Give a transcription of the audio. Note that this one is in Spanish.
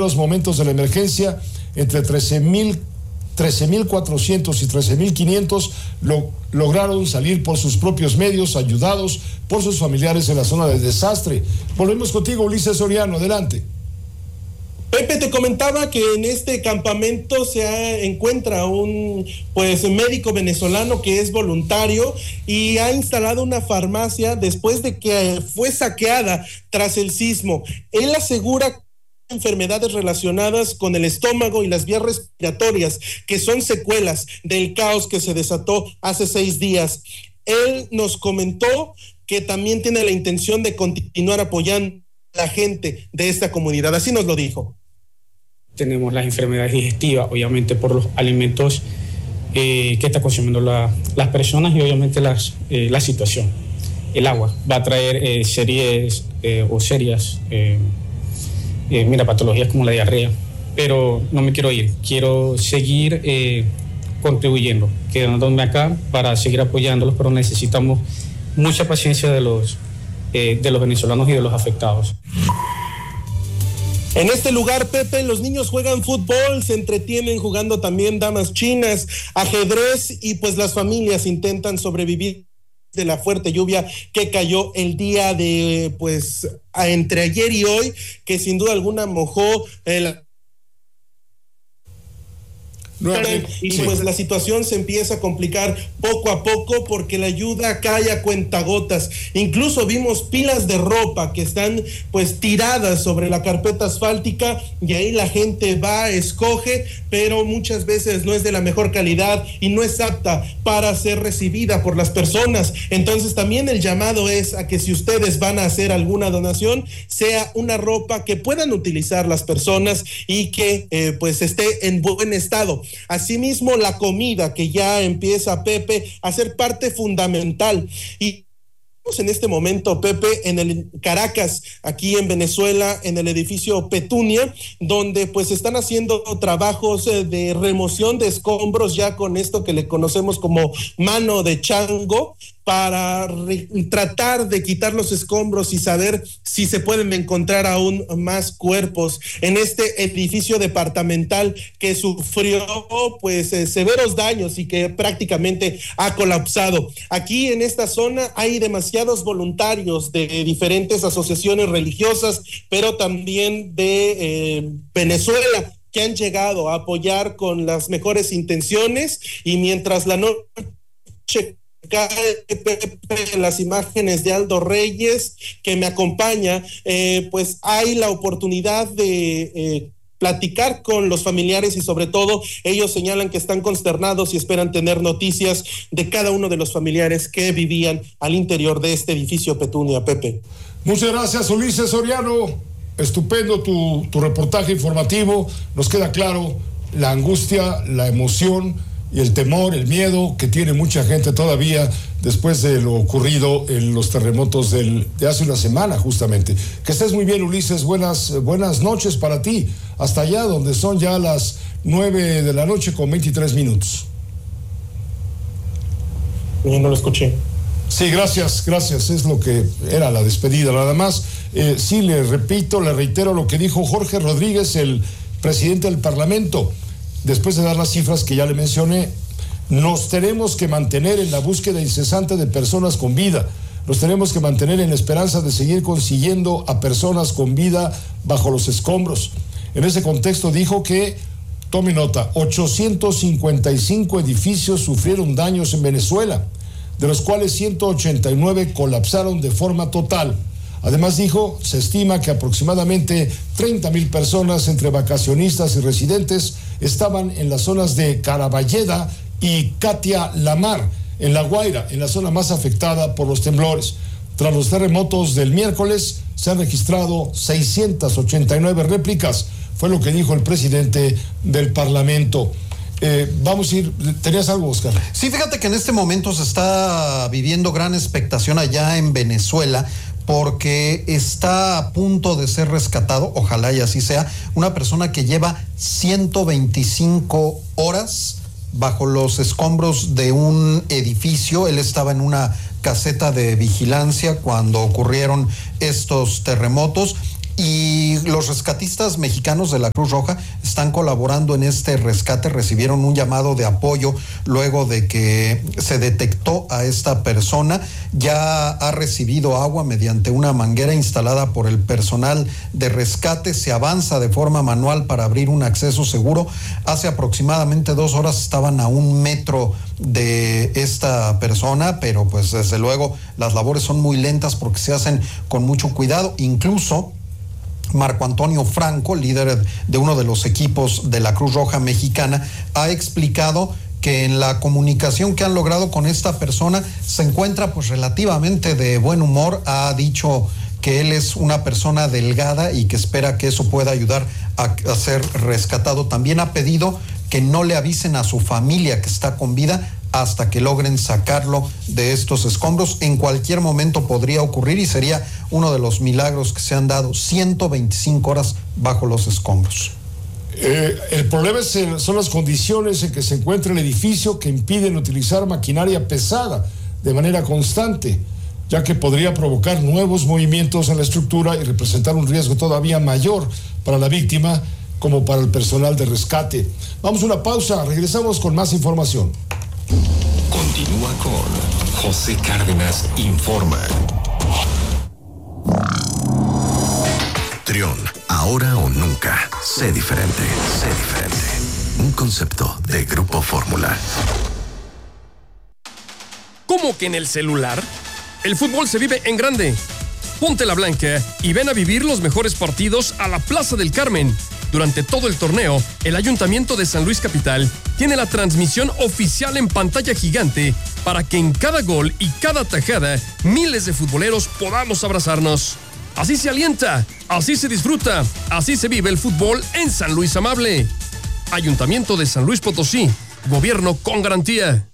primeros momentos de la emergencia, entre 13,400 y 13,500 lograron salir por sus propios medios, ayudados por sus familiares en la zona del desastre. Volvemos contigo, Ulises Soriano, adelante. Pepe, te comentaba que en este campamento se encuentra un médico venezolano que es voluntario y ha instalado una farmacia después de que fue saqueada tras el sismo. Él asegura enfermedades relacionadas con el estómago y las vías respiratorias, que son secuelas del caos que se desató hace 6 días. Él nos comentó que también tiene la intención de continuar apoyando a la gente de esta comunidad. Así nos lo dijo. Tenemos las enfermedades digestivas, obviamente por los alimentos que está consumiendo las personas y obviamente la situación. El agua va a traer serias patologías como la diarrea, pero no me quiero ir, quiero seguir contribuyendo, quedándome acá para seguir apoyándolos, pero necesitamos mucha paciencia de los venezolanos y de los afectados. En este lugar, Pepe, los niños juegan fútbol, se entretienen jugando también damas chinas, ajedrez y pues las familias intentan sobrevivir de la fuerte lluvia que cayó el día de entre ayer y hoy, que sin duda alguna mojó y pues la situación se empieza a complicar poco a poco porque la ayuda cae a cuentagotas. Incluso vimos pilas de ropa que están tiradas sobre la carpeta asfáltica y ahí la gente va, escoge, pero muchas veces no es de la mejor calidad y no es apta para ser recibida por las personas. Entonces también el llamado es a que si ustedes van a hacer alguna donación, sea una ropa que puedan utilizar las personas y que esté en buen estado. Asimismo, la comida que ya empieza, Pepe, a ser parte fundamental. Y en este momento, Pepe, en el Caracas, aquí en Venezuela, en el edificio Petunia, donde están haciendo trabajos de remoción de escombros ya con esto que le conocemos como mano de chango, para tratar de quitar los escombros y saber si se pueden encontrar aún más cuerpos en este edificio departamental que sufrió severos daños y que prácticamente ha colapsado. Aquí en esta zona hay demasiados voluntarios de diferentes asociaciones religiosas, pero también de Venezuela, que han llegado a apoyar con las mejores intenciones, y mientras la noche cae, en las imágenes de Aldo Reyes que me acompaña, hay la oportunidad de platicar con los familiares y sobre todo ellos señalan que están consternados y esperan tener noticias de cada uno de los familiares que vivían al interior de este edificio Petunia. Pepe. Muchas gracias, Ulises Soriano. Estupendo tu reportaje informativo. Nos queda claro la angustia, la emoción y el temor, el miedo que tiene mucha gente todavía después de lo ocurrido en los terremotos de hace una semana, justamente. Que estés muy bien, Ulises. Buenas noches para ti, hasta allá donde son ya las 9 de la noche con 23 minutos. No lo escuché. Sí, gracias, es lo que era la despedida, nada más. Sí, le reitero lo que dijo Jorge Rodríguez, el presidente del Parlamento. Después de dar las cifras que ya le mencioné, nos tenemos que mantener en la búsqueda incesante de personas con vida. Nos tenemos que mantener en la esperanza de seguir consiguiendo a personas con vida bajo los escombros. En ese contexto dijo que, tome nota, 855 edificios sufrieron daños en Venezuela, de los cuales 189 colapsaron de forma total. Además dijo, se estima que aproximadamente 30,000 personas entre vacacionistas y residentes estaban en las zonas de Caraballeda y Catia Lamar, en La Guaira, en la zona más afectada por los temblores. Tras los terremotos del miércoles, se han registrado 689 réplicas, fue lo que dijo el presidente del Parlamento. Vamos a ir, ¿tenías algo, Oscar? Sí, fíjate que en este momento se está viviendo gran expectación allá en Venezuela, porque está a punto de ser rescatado, ojalá y así sea, una persona que lleva 125 horas bajo los escombros de un edificio. Él estaba en una caseta de vigilancia cuando ocurrieron estos terremotos. Y los rescatistas mexicanos de la Cruz Roja están colaborando en este rescate. Recibieron un llamado de apoyo luego de que se detectó a esta persona. Ya ha recibido agua mediante una manguera instalada por el personal de rescate. Se avanza de forma manual para abrir un acceso seguro. Hace aproximadamente 2 horas estaban a 1 metro de esta persona, pero pues desde luego las labores son muy lentas porque se hacen con mucho cuidado. Incluso Marco Antonio Franco, líder de uno de los equipos de la Cruz Roja Mexicana, ha explicado que en la comunicación que han logrado con esta persona se encuentra pues relativamente de buen humor. Ha dicho que él es una persona delgada y que espera que eso pueda ayudar a ser rescatado. También ha pedido que no le avisen a su familia que está con vida hasta que logren sacarlo de estos escombros. En cualquier momento podría ocurrir y sería uno de los milagros que se han dado. 125 horas bajo los escombros. El problema son las condiciones en que se encuentra el edificio, que impiden utilizar maquinaria pesada de manera constante, ya que podría provocar nuevos movimientos en la estructura y representar un riesgo todavía mayor para la víctima como para el personal de rescate. Vamos a una pausa, regresamos con más información. Continúa con José Cárdenas Informa. Trión, ahora o nunca. Sé diferente, sé diferente. Un concepto de Grupo Fórmula. ¿Cómo que en el celular? El fútbol se vive en grande. Ponte la blanca y ven a vivir los mejores partidos a la Plaza del Carmen. Durante todo el torneo, el Ayuntamiento de San Luis Capital tiene la transmisión oficial en pantalla gigante para que en cada gol y cada tajada miles de futboleros podamos abrazarnos. Así se alienta, así se disfruta, así se vive el fútbol en San Luis Amable. Ayuntamiento de San Luis Potosí, gobierno con garantía.